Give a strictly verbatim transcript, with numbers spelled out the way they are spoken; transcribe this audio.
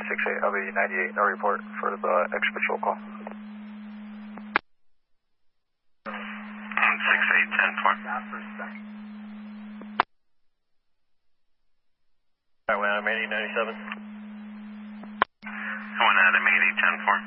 six eight, I'll be ninety-eight, no report for the uh, extra patrol call. six eight, ten four. Alright, well, I'm eighty, ninety-seven. One Adam eighty, ten four.